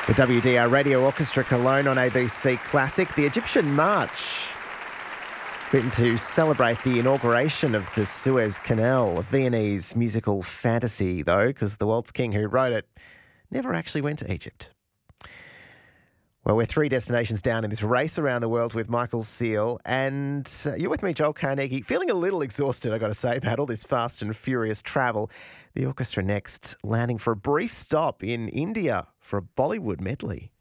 The WDR Radio Orchestra Cologne on ABC Classic, the Egyptian March, written to celebrate the inauguration of the Suez Canal, a Viennese musical fantasy, though, because the waltz king who wrote it never actually went to Egypt. Well, we're 3 destinations down in this race around the world with Michael Seal, and you're with me, Joel Carnegie. Feeling a little exhausted, I've got to say, about all this fast and furious travel. The orchestra next landing for a brief stop in India for a Bollywood medley.